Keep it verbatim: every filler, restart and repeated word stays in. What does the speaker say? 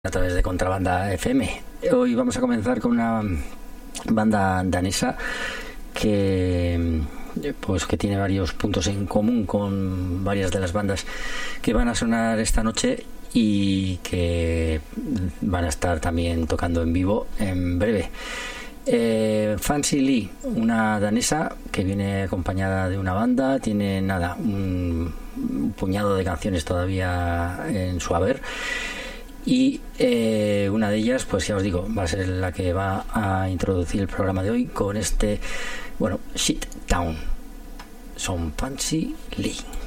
A través de Contrabanda F M. Hoy vamos a comenzar con una banda danesa que pues que tiene varios puntos en común con varias de las bandas que van a sonar esta noche y que van a estar también tocando en vivo en breve. eh, Fancy Lee, una danesa que viene acompañada de una banda, tiene nada un, un puñado de canciones todavía en su haber. Y eh, una de ellas, pues ya os digo, va a ser la que va a introducir el programa de hoy con este, bueno, Shit Town. Son Fancy Lee.